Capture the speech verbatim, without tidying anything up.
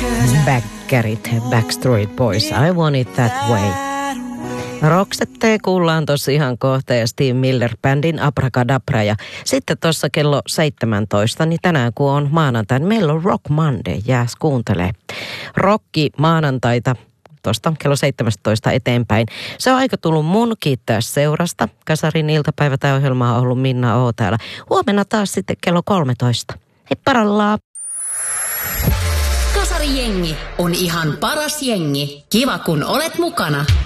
Bäkkärit, Backstreet Boys, I Want It That Way. Roxette kuullaan tuossa ihan kohta ja Steve Miller-bändin Abracadabra. Ja sitten tuossa kello seitsemäntoista, niin tänään kun on maanantai, niin meillä on Rock Monday, jääs kuuntelee. Rokki maanantaita tuosta kello seitsemäntoista eteenpäin. Se on aika tullut mun kiittää seurasta. Kasarin iltapäivä tämä ohjelma on ollut Minna O täällä. Huomenna taas sitten kello kolmetoista. Hei parallaa! Kasarijengi on ihan paras jengi. Kiva kun olet mukana.